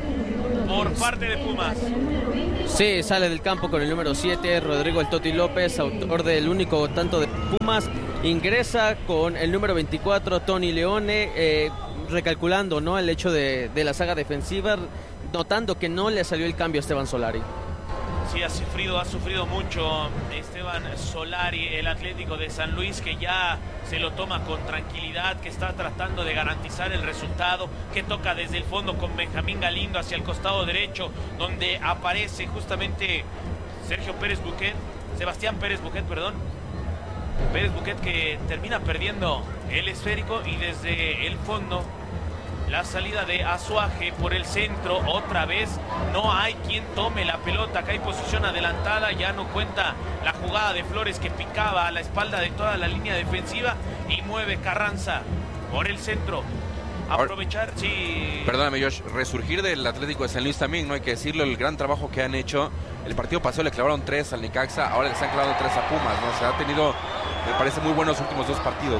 [SPEAKER 1] por parte de Pumas.
[SPEAKER 2] Sí, sale del campo con el número siete, Rodrigo El Toti López, autor del único tanto de Pumas. Ingresa con el número veinticuatro, Tony Leone, eh, recalculando, ¿no?, el hecho de, de la saga defensiva, notando que no le salió el cambio a Esteban Solari.
[SPEAKER 1] Sí, ha sufrido, ha sufrido mucho Esteban Solari, el Atlético de San Luis, que ya se lo toma con tranquilidad, que está tratando de garantizar el resultado, que toca desde el fondo con Benjamín Galindo hacia el costado derecho, donde aparece justamente Sergio Pérez Buquet, Sebastián Pérez Buquet, perdón. Pérez Buquet que termina perdiendo el esférico y desde el fondo la salida de Azuaje por el centro, otra vez no hay quien tome la pelota, acá hay posición adelantada, ya no cuenta la jugada de Flores que picaba a la espalda de toda la línea defensiva y mueve Carranza por el centro. Aprovechar, sí.
[SPEAKER 3] Perdóname, Josh, resurgir del Atlético de San Luis también, no hay que decirlo, el gran trabajo que han hecho. El partido pasado le clavaron tres al Necaxa, ahora le están clavando tres a Pumas, ¿no? O sea, ha tenido, me parece, muy buenos últimos dos partidos.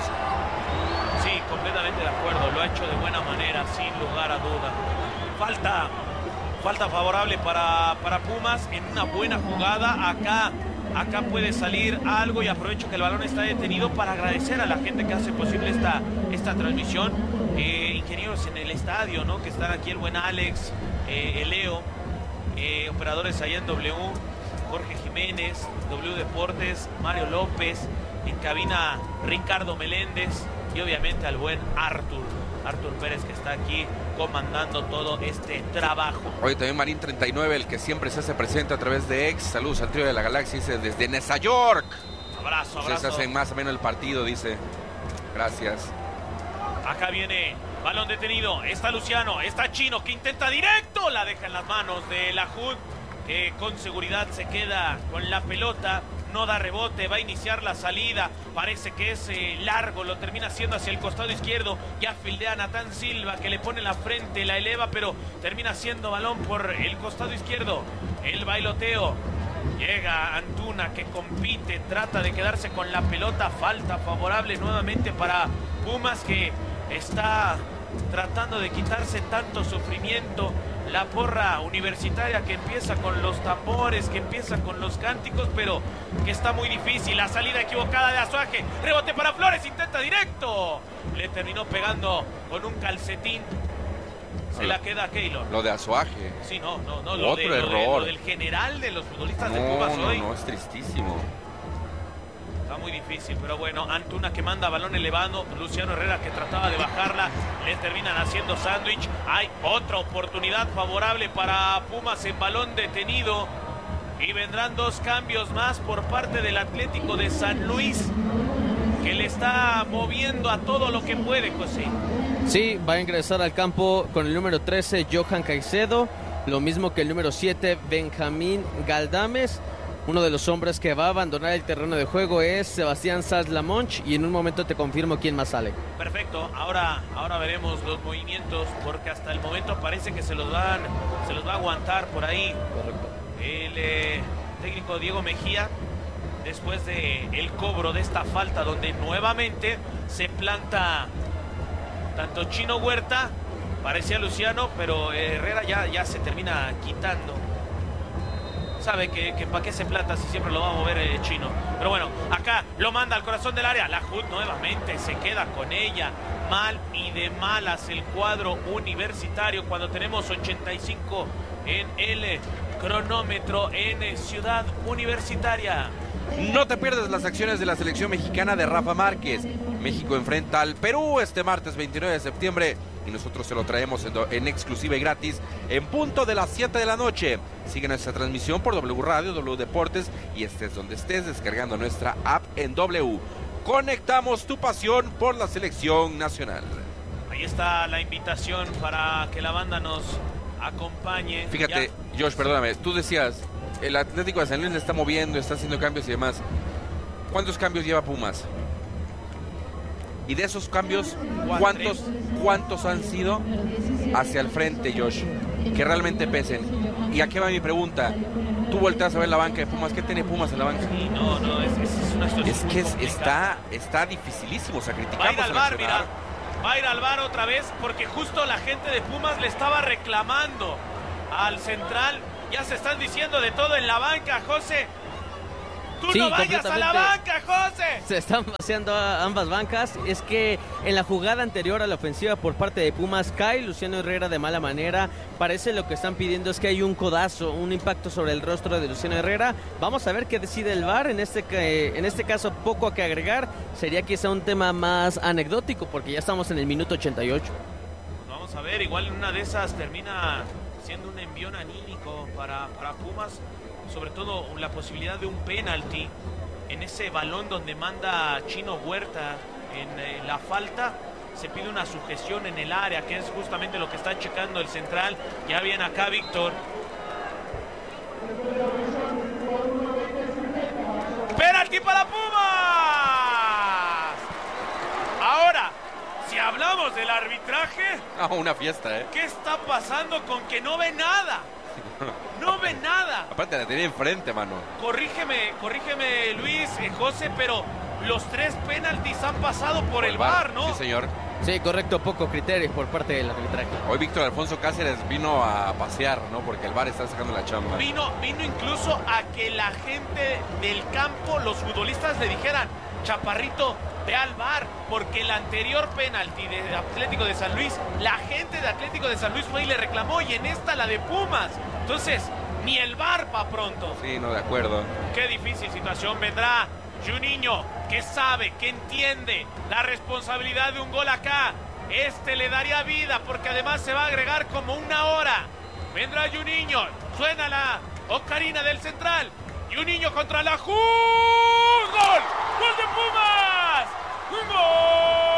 [SPEAKER 1] Sí, completamente de acuerdo, lo ha hecho de buena manera, sin lugar a duda. Falta, falta favorable para, para Pumas en una buena jugada. Acá, acá puede salir algo y aprovecho que el balón está detenido para agradecer a la gente que hace posible esta, esta transmisión. Eh, ingenieros en el estadio, ¿no?, que están aquí, el buen Alex, eh, el Leo, eh, operadores allá en W, Jorge Jiménez, W Deportes, Mario López, en cabina Ricardo Meléndez y obviamente al buen Artur, Artur Pérez, que está aquí comandando todo este trabajo.
[SPEAKER 3] Oye, también Marín treinta y nueve, el que siempre se hace presente a través de X. Saludos al trío de la galaxia, dice, desde Nueva York.
[SPEAKER 1] Abrazo, abrazo.
[SPEAKER 3] Se hacen más o menos el partido, dice. Gracias.
[SPEAKER 1] Acá viene balón detenido, está Luciano, está Chino que intenta directo, la deja en las manos de la J U D, que con seguridad se queda con la pelota, no da rebote, va a iniciar la salida, parece que es eh, largo, lo termina haciendo hacia el costado izquierdo, ya fildea Natán Silva que le pone la frente, la eleva, pero termina siendo balón por el costado izquierdo, el bailoteo. Llega Antuna que compite, trata de quedarse con la pelota, falta favorable nuevamente para Pumas, que está tratando de quitarse tanto sufrimiento. La porra universitaria que empieza con los tambores, que empieza con los cánticos, pero que está muy difícil. La salida equivocada de Azuaje, rebote para Flores, intenta directo, le terminó pegando con un calcetín. Se la queda Keylor.
[SPEAKER 3] Lo de Azuaje.
[SPEAKER 1] Sí, no, no, no. Lo,
[SPEAKER 3] Otro
[SPEAKER 1] de,
[SPEAKER 3] error.
[SPEAKER 1] Lo, de, lo del general de los futbolistas
[SPEAKER 3] no,
[SPEAKER 1] de Pumas
[SPEAKER 3] no,
[SPEAKER 1] hoy.
[SPEAKER 3] No, es tristísimo.
[SPEAKER 1] Está muy difícil, pero bueno, Antuna que manda balón elevado, Luciano Herrera que trataba de bajarla, le terminan haciendo sándwich. Hay otra oportunidad favorable para Pumas en balón detenido. Y vendrán dos cambios más por parte del Atlético de San Luis, que le está moviendo a todo lo que puede, José.
[SPEAKER 2] Sí, va a ingresar al campo con el número trece, Johan Caicedo, lo mismo que el número siete, Benjamín Galdames. Uno de los hombres que va a abandonar el terreno de juego es Sebastián Sanz-Lamonch, y en un momento te confirmo quién más sale.
[SPEAKER 1] Perfecto, ahora, ahora veremos los movimientos, porque hasta el momento parece que se los van, se los va a aguantar por ahí.
[SPEAKER 2] Correcto.
[SPEAKER 1] El eh, técnico Diego Mejía, después de el cobro de esta falta, donde nuevamente se planta tanto Chino Huerta, parecía Luciano, pero Herrera ya, ya se termina quitando. Sabe que, que para qué se planta si siempre lo va a mover el Chino. Pero bueno, acá lo manda al corazón del área. La J U D nuevamente se queda con ella. Mal y de malas el cuadro universitario cuando tenemos ochenta y cinco en el cronómetro en Ciudad Universitaria.
[SPEAKER 3] No te pierdas las acciones de la selección mexicana de Rafa Márquez. México enfrenta al Perú este martes veintinueve de septiembre y nosotros se lo traemos en, en exclusiva y gratis en punto de las siete de la noche. Sigue nuestra transmisión por W Radio, W Deportes y estés donde estés descargando nuestra app en W. Conectamos tu pasión por la selección nacional.
[SPEAKER 1] Ahí está la invitación para que la banda nos acompañe.
[SPEAKER 3] Fíjate, ya. Josh, perdóname, tú decías, el Atlético de San Luis le está moviendo, está haciendo cambios y demás. ¿Cuántos cambios lleva Pumas? Y de esos cambios, ¿cuántos, ¿cuántos han sido hacia el frente, Josh? Que realmente pesen. Y aquí va mi pregunta. Tú volteas a ver la banca de Pumas. ¿Qué tiene Pumas en la banca?
[SPEAKER 1] Sí, no, no, es, es una situación
[SPEAKER 3] Es
[SPEAKER 1] muy
[SPEAKER 3] que es,
[SPEAKER 1] complicada.
[SPEAKER 3] está, está dificilísimo. O sea,
[SPEAKER 1] Va a
[SPEAKER 3] criticamos
[SPEAKER 1] ir al
[SPEAKER 3] a
[SPEAKER 1] bar,
[SPEAKER 3] Nacional.
[SPEAKER 1] mira. Va a ir al bar otra vez porque justo la gente de Pumas le estaba reclamando al central. Ya se están diciendo de todo en la banca, José. ¡Tú
[SPEAKER 2] Sí,
[SPEAKER 1] no vayas a la banca, José!
[SPEAKER 2] Se están vaciando a ambas bancas. Es que en la jugada anterior a la ofensiva por parte de Pumas cae Luciano Herrera de mala manera. Parece lo que están pidiendo es que hay un codazo, un impacto sobre el rostro de Luciano Herrera. Vamos a ver qué decide el V A R. En este, en este caso, poco a que agregar. Sería quizá un tema más anecdótico porque ya estamos en el minuto ochenta y ocho.
[SPEAKER 1] Vamos a ver, igual una de esas termina siendo un envión anímico para, para Pumas. Sobre todo la posibilidad de un penalti en ese balón donde manda Chino Huerta en eh, la falta. Se pide una sujeción en el área, que es justamente lo que está checando el central. Ya viene acá Víctor. ¡Penalti para Pumas! Ahora, si hablamos del arbitraje...
[SPEAKER 3] Ah, una fiesta, ¿eh?
[SPEAKER 1] ¿Qué está pasando con que no ve nada? No ve nada.
[SPEAKER 3] Aparte la tenía enfrente, mano.
[SPEAKER 1] Corrígeme, corrígeme Luis, eh, José, pero los tres penaltis han pasado por, por el V A R, ¿no?
[SPEAKER 3] Sí, señor.
[SPEAKER 2] Sí, correcto, poco criterio por parte del arbitraje.
[SPEAKER 3] Hoy Víctor Alfonso Cáceres vino a pasear, ¿no? Porque el V A R está sacando la chamba.
[SPEAKER 1] Vino, vino incluso a que la gente del campo, los futbolistas le dijeran, Chaparrito, ve al V A R, porque el anterior penalti de Atlético de San Luis, la gente de Atlético de San Luis fue y le reclamó, y en esta la de Pumas. Entonces, ni el V A R pa' pronto.
[SPEAKER 3] Sí, no, de acuerdo.
[SPEAKER 1] Qué difícil situación vendrá Juninho, que sabe, que entiende la responsabilidad de un gol acá. Este le daría vida, porque además se va a agregar como una hora. Vendrá Juninho, suena la ocarina del central. Juninho contra la Ju. ¡Gol! ¡Gol de Pumas! ¡Gol!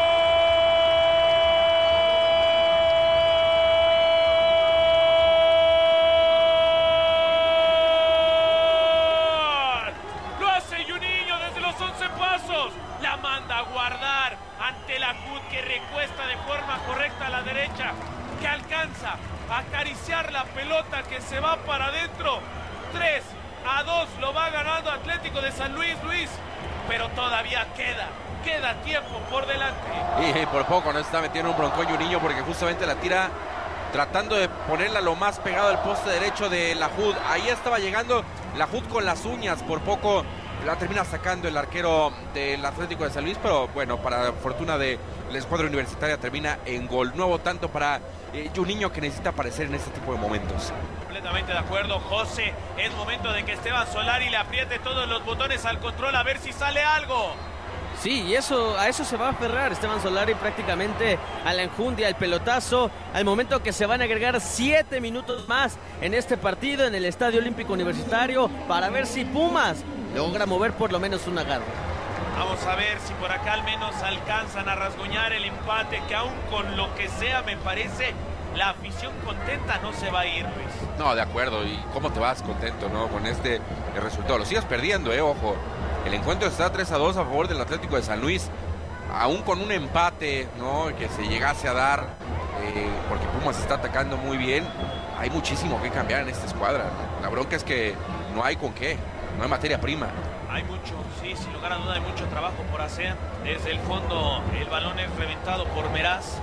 [SPEAKER 1] Lo hace Juninho desde los once pasos. La manda a guardar ante la Ju, que recuesta de forma correcta a la derecha, que alcanza a acariciar la pelota que se va para adentro. tres a dos lo va ganando Atlético de San Luis, Luis, pero todavía queda, queda tiempo por delante.
[SPEAKER 3] Y por poco no se está metiendo un broncón Juninho, porque justamente la tira tratando de ponerla lo más pegado al poste derecho de la J U D. Ahí estaba llegando la J U D con las uñas, por poco la termina sacando el arquero del Atlético de San Luis, pero bueno, para fortuna de la escuadra universitaria termina en gol. Nuevo tanto para eh, Juninho, que necesita aparecer en este tipo de momentos.
[SPEAKER 1] Completamente de acuerdo, José. Es momento de que Esteban Solari le apriete todos los botones al control a ver si sale algo.
[SPEAKER 2] Sí, y eso, a eso se va a aferrar Esteban Solari, prácticamente a la enjundia, al pelotazo, al momento que se van a agregar siete minutos más en este partido en el Estadio Olímpico Universitario para ver si Pumas logra mover por lo menos una garra.
[SPEAKER 1] Vamos a ver si por acá al menos alcanzan a rasguñar el empate, que aún con lo que sea, me parece, la afición contenta no se va a ir, Luis.
[SPEAKER 3] No, de acuerdo. ¿Y cómo te vas contento, no? Con este resultado. Lo sigues perdiendo, eh, ojo. El encuentro está tres a dos a favor del Atlético de San Luis. Aún con un empate, ¿no? Que se llegase a dar, eh, porque Pumas está atacando muy bien. Hay muchísimo que cambiar en esta escuadra, ¿no? La bronca es que no hay con qué. No hay materia prima.
[SPEAKER 1] Hay mucho, sí, sin lugar a duda hay mucho trabajo por hacer. Desde el fondo el balón es reventado por Meraz.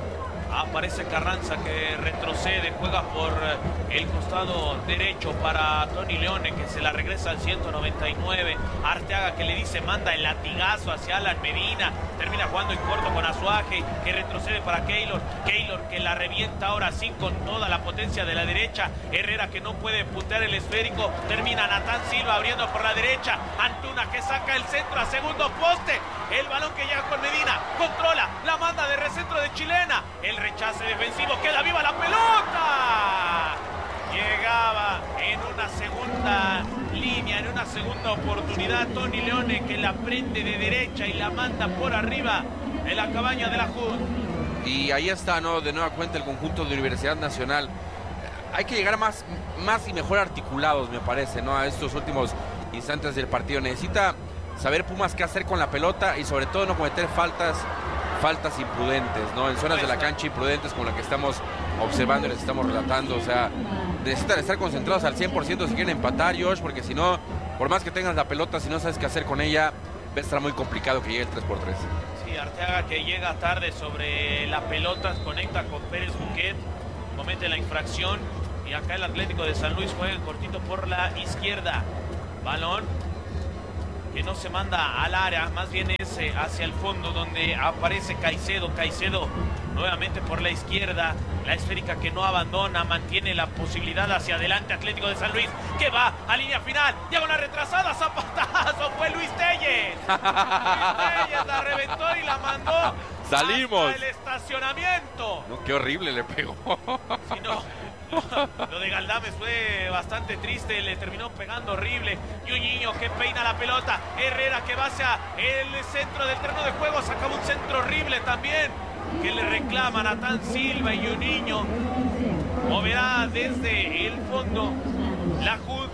[SPEAKER 1] Aparece Carranza, que retrocede, juega por el costado derecho para Tony Leone, que se la regresa al ciento noventa y nueve. Arteaga, que le dice manda el latigazo hacia Alan Medina. Termina jugando en corto con Azuaje, que retrocede para Keylor. Keylor, que la revienta ahora sí con toda la potencia de la derecha. Herrera, que no puede puntear el esférico. Termina Natán Silva abriendo por la derecha. Antuna, que saca el centro a segundo poste. El balón que llega con Medina. Controla, la manda de recentro de Chilena. El rechace defensivo, queda viva la pelota. Llegaba en una segunda línea, en una segunda oportunidad Tony Leone, que la prende de derecha y la manda por arriba de la cabaña de la J U D.
[SPEAKER 3] Y ahí está, ¿no? De nueva cuenta el conjunto de Universidad Nacional. Hay que llegar más, más y mejor articulados, me parece, ¿no? A estos últimos instantes del partido. Necesita saber Pumas qué hacer con la pelota y sobre todo no cometer faltas faltas imprudentes, ¿no? En zonas de la cancha imprudentes como la que estamos observando y les estamos relatando. O sea, necesitan estar concentrados al cien por ciento si quieren empatar, Josh, porque si no, por más que tengas la pelota, si no sabes qué hacer con ella, va a estar muy complicado que llegue el tres por tres.
[SPEAKER 1] Sí, Arteaga, que llega tarde sobre la pelota, conecta con Pérez Buquet, comete la infracción y acá el Atlético de San Luis juega cortito por la izquierda. Balón que no se manda al área, más bien es eh, hacia el fondo donde aparece Caicedo. Caicedo nuevamente por la izquierda, la esférica que no abandona, mantiene la posibilidad hacia adelante. Atlético de San Luis que va a línea final, llega una retrasada, zapatazo, fue Luis Telles. Luis Telles la reventó y la mandó.
[SPEAKER 3] Salimos.
[SPEAKER 1] Hasta el estacionamiento.
[SPEAKER 3] No, qué horrible le pegó.
[SPEAKER 1] Sí, no. Lo de Galdames fue bastante triste, le terminó pegando horrible. Juninho que peina la pelota, Herrera que va hacia el centro del terreno de juego, sacaba un centro horrible también, que le reclama Natán Silva. Y Juninho moverá desde el fondo la Jud,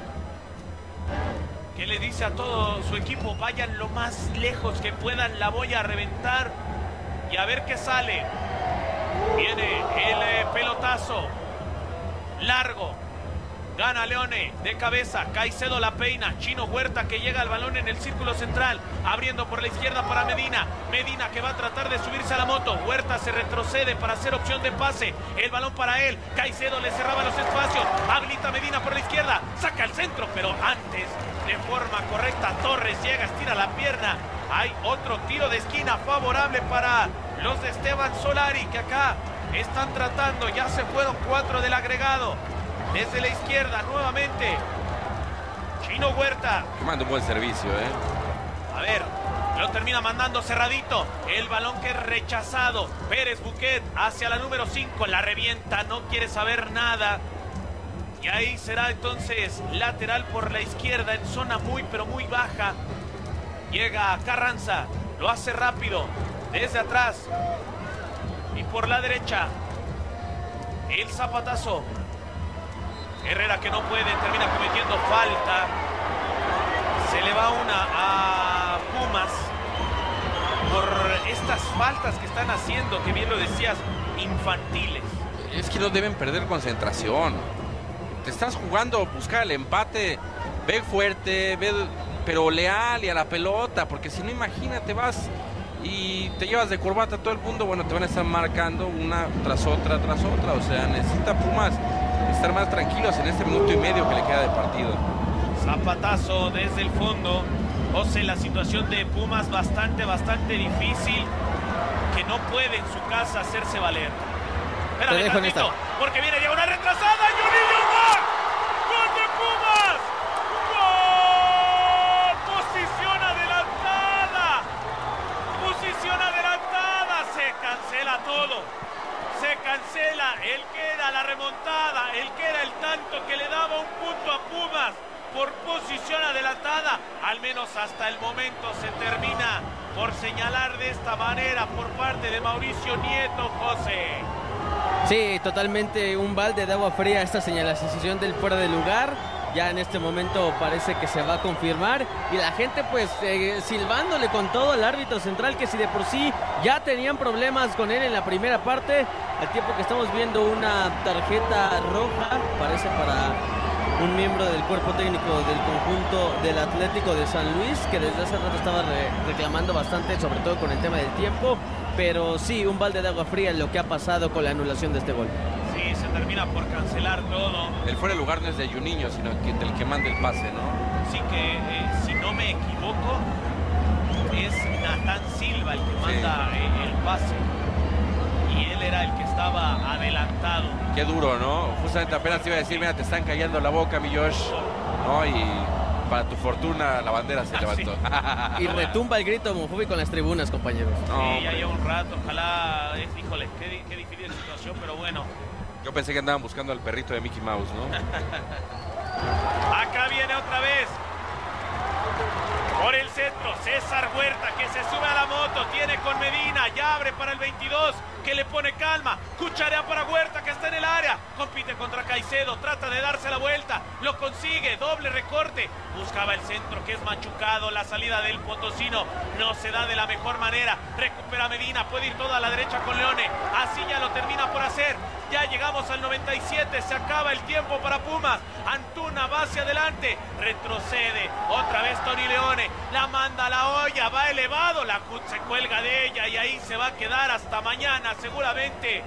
[SPEAKER 1] que le dice a todo su equipo: vayan lo más lejos que puedan, la voy a reventar y a ver qué sale. Viene el eh, pelotazo largo, gana Leone de cabeza, Caicedo la peina, Chino Huerta que llega al balón en el círculo central, abriendo por la izquierda para Medina, Medina que va a tratar de subirse a la moto, Huerta se retrocede para hacer opción de pase, el balón para él, Caicedo le cerraba los espacios, habilita Medina por la izquierda, saca el centro, pero antes, de forma correcta, Torres llega, estira la pierna, hay otro tiro de esquina favorable para los de Esteban Solari, que acá están tratando, ya se fueron cuatro del agregado. Desde la izquierda nuevamente Chino Huerta.
[SPEAKER 3] Que manda un buen servicio, ¿eh?
[SPEAKER 1] A ver, lo termina mandando cerradito. El balón que es rechazado. Pérez Buquet hacia la número cinco. La revienta, no quiere saber nada. Y ahí será entonces lateral por la izquierda en zona muy pero muy baja. Llega Carranza, lo hace rápido desde atrás. Y por la derecha, el zapatazo. Herrera que no puede, termina cometiendo falta. Se le va una a Pumas por estas faltas que están haciendo, que bien lo decías, infantiles.
[SPEAKER 3] Es que no deben perder concentración. Te estás jugando, buscar el empate, ve fuerte, ve, pero leal y a la pelota, porque si no, imagínate, vas y te llevas de corbata a todo el mundo, bueno, te van a estar marcando una tras otra, tras otra. O sea, necesita Pumas estar más tranquilos en este minuto y medio que le queda de partido.
[SPEAKER 1] Zapatazo desde el fondo. José, la situación de Pumas bastante, bastante difícil, que no puede en su casa hacerse valer. Espérame tantito, porque viene ya una retrasada. Juninho, gol, gol de Pumas, gol, posición adelantada, posición adelantada, se cancela todo, se cancela, él queda la remontada, él queda el tanto que le daba un punto a Pumas por posición adelantada. Al menos hasta el momento se termina por señalar de esta manera por parte de Mauricio Nieto, José.
[SPEAKER 2] Sí, totalmente un balde de agua fría esta señalización del fuera de lugar. Ya en este momento parece que se va a confirmar y la gente pues eh, silbándole con todo al árbitro central, que si de por sí ya tenían problemas con él en la primera parte, al tiempo que estamos viendo una tarjeta roja, parece para un miembro del cuerpo técnico del conjunto del Atlético de San Luis, que desde hace rato estaba re reclamando bastante, sobre todo con el tema del tiempo, pero sí, un balde de agua fría en lo que ha pasado con la anulación de este gol.
[SPEAKER 1] Sí, se termina por cancelar todo.
[SPEAKER 3] El fuera de lugar no es de Juninho, sino que del que manda el pase, ¿no?
[SPEAKER 1] Sí, que eh, si no me equivoco, es Natán Silva el que manda sí. eh, el pase. Y él era el que estaba adelantado.
[SPEAKER 3] Qué duro, ¿no? Justamente apenas te iba a decir, mira, te están callando la boca, mi Josh, ¿no? Y para tu fortuna la bandera se levantó.
[SPEAKER 2] Sí. Y retumba el grito homofóbico en las tribunas, compañeros.
[SPEAKER 1] Sí, no, ya lleva un rato, ojalá, eh, híjole, qué, qué difícil situación, pero bueno.
[SPEAKER 3] Yo pensé que andaban buscando al perrito de Mickey Mouse, ¿no?
[SPEAKER 1] Acá viene otra vez. Por el centro, César Huerta, que se sube a la moto, sostiene con Medina, ya abre para el veintidós, que le pone calma. Cucharea para Huerta, que está en el área. Compite contra Caicedo, trata de darse la vuelta. Lo consigue, doble recorte. Buscaba el centro, que es machucado. La salida del potosino no se da de la mejor manera. Recupera Medina, puede ir toda a la derecha con Leone. Así ya lo termina por hacer. Ya llegamos al noventa y siete, se acaba el tiempo para Pumas. Antuna va hacia adelante, retrocede. Otra vez Tony Leone, la manda a la olla, va elevado. La Cut se cuelga de ella y ahí se va a quedar hasta mañana seguramente.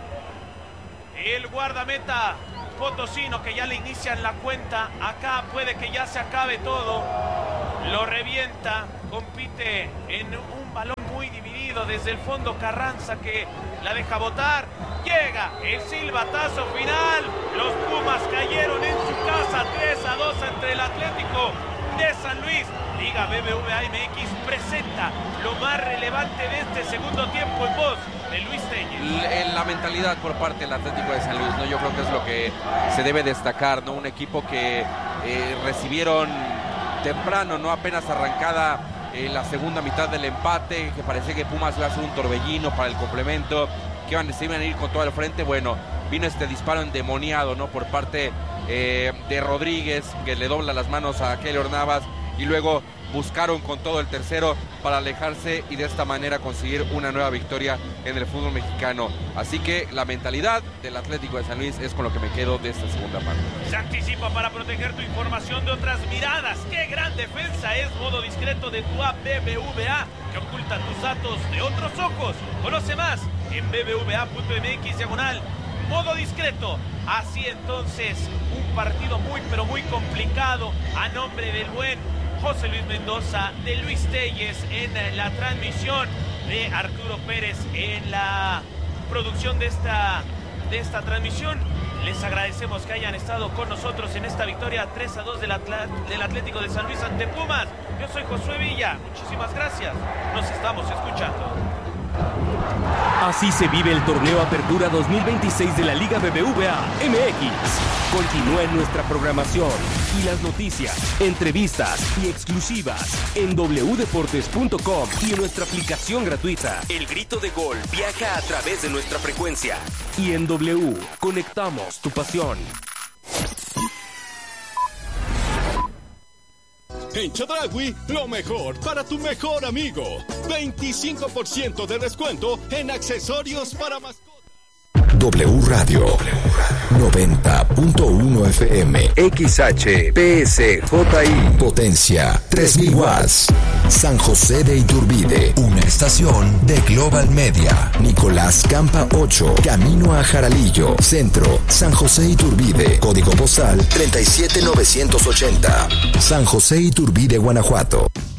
[SPEAKER 1] El guardameta potosino, que ya le inician la cuenta. Acá puede que ya se acabe todo. Lo revienta, compite en un balón muy dividido. Desde el fondo Carranza, que la deja botar. Llega el silbatazo final. Los Pumas cayeron en su casa tres a dos ante el Atlético de San Luis. Liga B B V A M X presenta lo más relevante de este segundo tiempo en voz de Luis Telles.
[SPEAKER 3] La mentalidad por parte del Atlético de San Luis, ¿no? Yo creo que es lo que se debe destacar, ¿no? Un equipo que eh, recibieron temprano, ¿no? Apenas arrancada eh, la segunda mitad del empate, que parecía que Pumas iba a ser un torbellino para el complemento, que iban, se iban a ir con todo el frente. Bueno, vino este disparo endemoniado, ¿no? Por parte eh, de Rodríguez, que le dobla las manos a Keylor Navas, y luego buscaron con todo el tercero para alejarse y de esta manera conseguir una nueva victoria en el fútbol mexicano. Así que la mentalidad del Atlético de San Luis es con lo que me quedo de esta segunda parte.
[SPEAKER 1] Se anticipa para proteger tu información de otras miradas. ¡Qué gran defensa es modo discreto de tu app B B V A, que oculta tus datos de otros ojos! Conoce más en b b v a punto m x diagonal modo discreto. Así entonces, un partido muy pero muy complicado a nombre del buen José Luis Mendoza, de Luis Telles en la transmisión, de Arturo Pérez en la producción de esta, de esta transmisión. Les agradecemos que hayan estado con nosotros en esta victoria tres a dos del, Atl- del Atlético de San Luis ante Pumas. Yo soy Josué Villa, muchísimas gracias, nos estamos escuchando.
[SPEAKER 5] Así se vive el torneo Apertura dos mil veintiséis de la Liga B B V A M X. Continúa en nuestra programación y las noticias, entrevistas y exclusivas en w deportes punto com y en nuestra aplicación gratuita. El grito de gol viaja a través de nuestra frecuencia. Y en W, conectamos tu pasión.
[SPEAKER 6] En Chedraui, lo mejor para tu mejor amigo. veinticinco por ciento de descuento en accesorios para mascotas.
[SPEAKER 7] W Radio noventa punto uno F M, X H P S J I, potencia tres mil watts. San José de Iturbide, una estación de Global Media. Nicolás Campa ocho, camino a Jaralillo, centro, San José Iturbide, código postal treinta y siete mil novecientos ochenta. San José Iturbide, Guanajuato.